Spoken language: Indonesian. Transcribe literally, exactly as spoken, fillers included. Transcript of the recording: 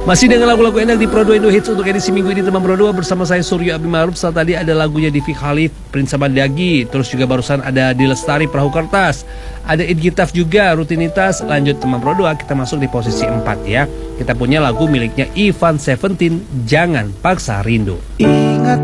Masih dengan lagu-lagu enak di Pro dua Indo Hits untuk edisi minggu ini teman Pro dua bersama saya Suryo Abi Maruf. Setelah tadi ada lagunya Divi Khalif, Prince Abadagi. Terus juga barusan ada Di Lestari, Perahu Kertas. Ada Id Gitaf juga, Rutinitas. Lanjut teman Pro dua, kita masuk di posisi empat ya. Kita punya lagu miliknya Ivan Seventeen, Jangan Paksa Rindu.